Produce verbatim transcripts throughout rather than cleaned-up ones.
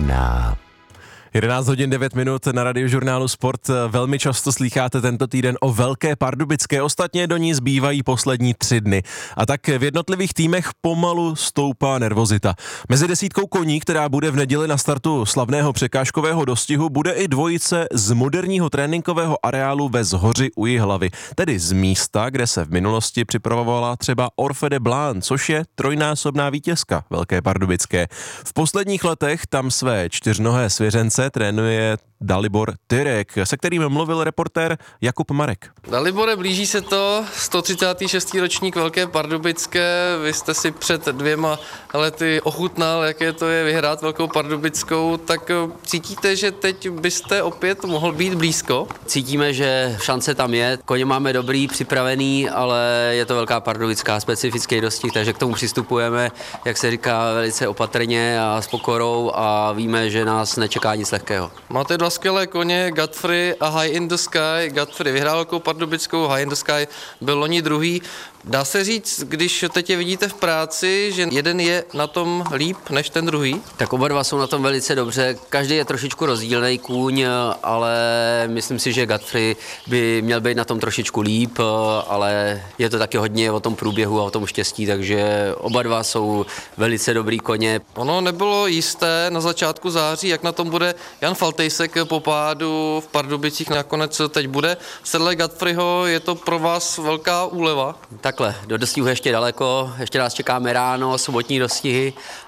Radiožurnál. jedenáct hodin devět minut na Radiožurnálu Sport. Velmi často slýcháte tento týden o Velké Pardubické, ostatně do ní zbývají poslední tři dny. A tak v jednotlivých týmech pomalu stoupá nervozita. Mezi desítkou koní, která bude v neděli na startu slavného překážkového dostihu, bude i dvojice z moderního tréninkového areálu ve Zhoři u Jihlavy, tedy z místa, kde se v minulosti připravovala třeba Orfe de Blán, což je trojnásobná vítězka Velké Pardubické. V posledních letech tam své čtyřnohé svěřence trénuje Dalibor Tyrek, se kterým mluvil reportér Jakub Marek. Dalibore, blíží se to, sto třicátý šestý ročník Velké Pardubické, vy jste si před dvěma lety ochutnal, jaké to je vyhrát Velkou Pardubickou, tak cítíte, že teď byste opět mohl být blízko? Cítíme, že šance tam je, koně máme dobrý, připravený, ale je to Velká Pardubická, specifický dostih, takže k tomu přistupujeme, jak se říká, velice opatrně a s pokorou a víme, že nás nečeká nic lehkého. Máte dva skvělé koně, Godfrey a High in the Sky. Godfrey vyhrál Velkou Pardubickou, High in the Sky byl loni druhý. Dá se říct, když teď je vidíte v práci, že jeden je na tom líp než ten druhý? Tak oba dva jsou na tom velice dobře, každý je trošičku rozdílný kůň, ale myslím si, že Godfrey by měl být na tom trošičku líp, ale je to taky hodně o tom průběhu a o tom štěstí, takže oba dva jsou velice dobrý koně. Ono nebylo jisté na začátku září, jak na tom bude Jan Faltejsek po pádu v Pardubicích, nakonec teď bude. Sedle Godfreyho, je to pro vás velká úleva? Takhle, do dostihu ještě daleko, ještě nás čekáme ráno, sobotní dostihy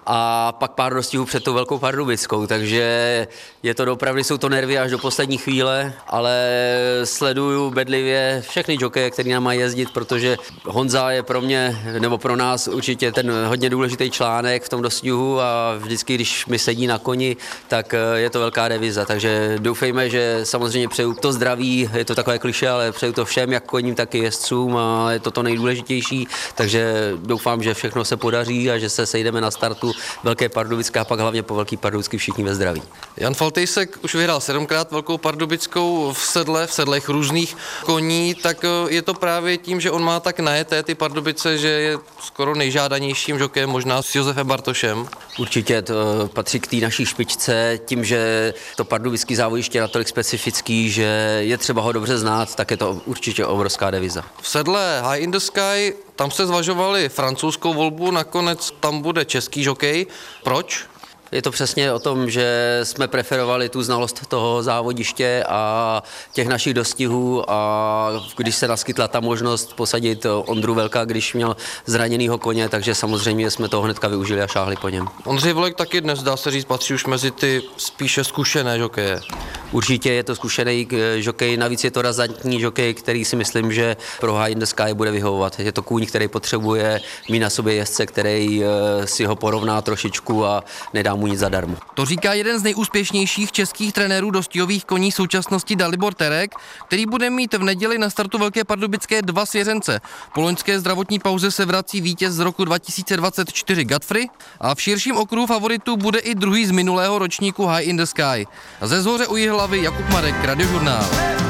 a pak pár dostihů před tou Velkou Pardubickou, takže je to opravdu, jsou to nervy až do poslední chvíle, ale sleduju bedlivě všechny jokeje, který nám mají jezdit, protože Honza je pro mě, nebo pro nás určitě ten hodně důležitý článek v tom dostihu a vždycky, když mi sedí na koni, tak je to velká deviza, takže doufejme, že samozřejmě přeju to zdraví, je to takové klišé, ale přeju to všem, jak koním, tak i jezdcům a je to to nejdůležitější, takže doufám, že všechno se podaří a že se sejdeme na startu Velké Pardubické a pak hlavně po Velké Pardubické všichni ve zdraví. Jan Faltejsek už vyhrál sedmkrát Velkou Pardubickou v sedle, v sedlech různých koní, tak je to právě tím, že on má tak najeté ty Pardubice, že je skoro nejžádanějším žokem, možná s Josefem Bartošem. Určitě to patří k té naší špičce, tím, že to pardubický závojiště je natolik specifický, že je třeba ho dobře znát, tak je to určitě obrovská deviza. V sedle High in the Sky, tam se zvažovali francouzskou volbu, nakonec tam bude český žokej. Proč? Je to přesně o tom, že jsme preferovali tu znalost toho závodiště a těch našich dostihů a když se naskytla ta možnost posadit Ondru Velka, když měl zraněnýho koně, takže samozřejmě jsme toho hnedka využili a šáhli po něm. Ondřej Velek taky dnes, dá se říct, patří už mezi ty spíše zkušené žokeje. Určitě je to zkušený žokej, navíc je to razantní žokej, který si myslím, že pro High in the Sky bude vyhovovat. Je to kůň, který potřebuje mít na sobě jezdce, který si ho porovná trošičku a nedá mu nic zadarmo. To říká jeden z nejúspěšnějších českých trenérů dostihových koní současnosti Dalibor Tyrek, který bude mít v neděli na startu Velké Pardubické dva svěřence. Po loňské zdravotní pauze se vrací vítěz z roku dva tisíce dvacet čtyři Godfrey a v širším okruhu favoritů bude i druhý z minulého ročníku High in the Sky. Ze Zhoře u Jihlavy Jakub Marek, Radiožurnál.